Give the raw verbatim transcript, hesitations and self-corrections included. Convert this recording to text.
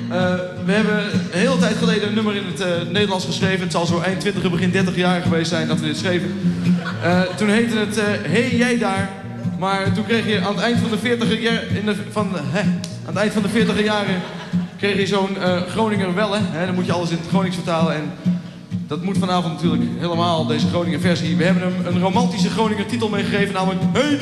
Uh, we hebben een hele tijd geleden een nummer in het uh, Nederlands geschreven. Het zal zo eind twintiger, begin dertig jaar geweest zijn dat we dit schreven. Uh, toen heette het uh, Hey jij daar. Maar toen kreeg je aan het eind van de veertiger jaar, in de, van, hè, aan het eind van de veertiger jaren kreeg je zo'n uh, Groninger welle. Hè, dan moet je alles in het Gronings vertalen. En dat moet vanavond natuurlijk helemaal, deze Groninger versie. We hebben hem een romantische Groninger titel meegegeven, namelijk Hey